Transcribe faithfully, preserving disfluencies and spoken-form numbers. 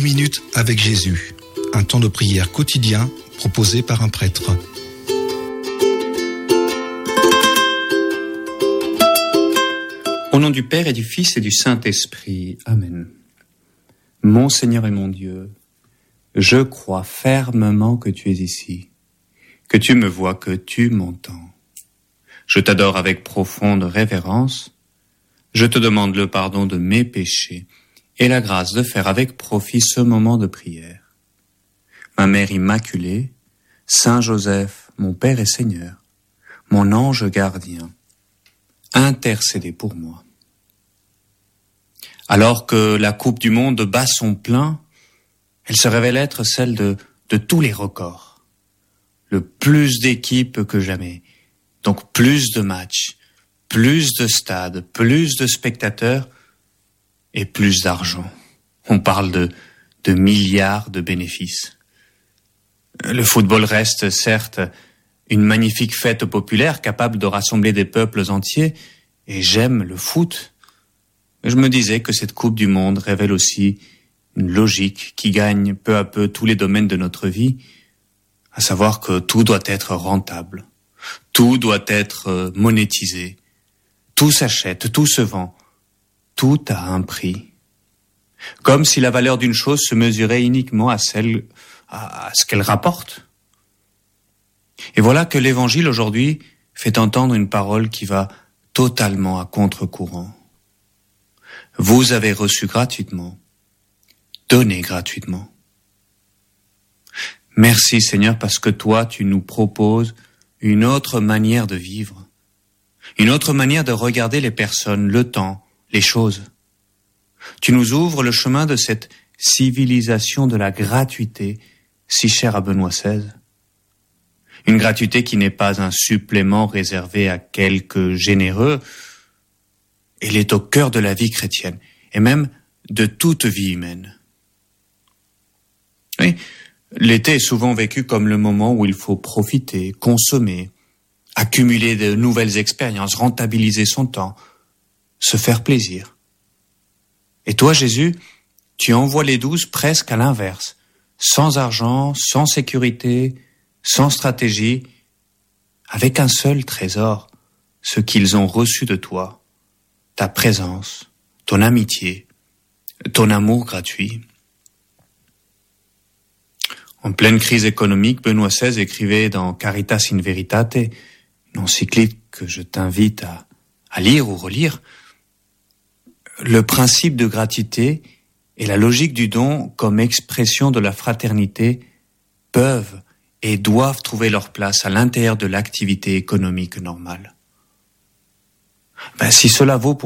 dix minutes avec Jésus, un temps de prière quotidien proposé par un prêtre. Au nom du Père et du Fils et du Saint-Esprit. Amen. Mon Seigneur et mon Dieu, je crois fermement que tu es ici, que tu me vois, que tu m'entends. Je t'adore avec profonde révérence. Je te demande le pardon de mes péchés et la grâce de faire avec profit ce moment de prière. Ma Mère Immaculée, Saint Joseph, mon Père et Seigneur, mon ange gardien, intercédez pour moi. Alors que la Coupe du Monde bat son plein, elle se révèle être celle de, de tous les records. Le plus d'équipes que jamais, donc plus de matchs, plus de stades, plus de spectateurs et plus d'argent. On parle de, de milliards de bénéfices. Le football reste certes une magnifique fête populaire capable de rassembler des peuples entiers, et j'aime le foot. Je me disais que cette Coupe du Monde révèle aussi une logique qui gagne peu à peu tous les domaines de notre vie, à savoir que tout doit être rentable, tout doit être monétisé, tout s'achète, tout se vend, tout a un prix. Comme si la valeur d'une chose se mesurait uniquement à celle, à, à ce qu'elle rapporte. Et voilà que l'Évangile aujourd'hui fait entendre une parole qui va totalement à contre-courant. Vous avez reçu gratuitement, donnez gratuitement. Merci Seigneur parce que toi tu nous proposes une autre manière de vivre, une autre manière de regarder les personnes, le temps, les choses. Tu nous ouvres le chemin de cette civilisation de la gratuité si chère à Benoît seize. Une gratuité qui n'est pas un supplément réservé à quelques généreux. Elle est au cœur de la vie chrétienne, et même de toute vie humaine. Oui, l'été est souvent vécu comme le moment où il faut profiter, consommer, accumuler de nouvelles expériences, rentabiliser son temps, se faire plaisir. Et toi, Jésus, tu envoies les douze presque à l'inverse, sans argent, sans sécurité, sans stratégie, avec un seul trésor, ce qu'ils ont reçu de toi, ta présence, ton amitié, ton amour gratuit. En pleine crise économique, Benoît seize écrivait dans Caritas in Veritate, une encyclique que je t'invite à, à lire ou relire, le principe de gratuité et la logique du don comme expression de la fraternité peuvent et doivent trouver leur place à l'intérieur de l'activité économique normale. Ben, si cela vaut pour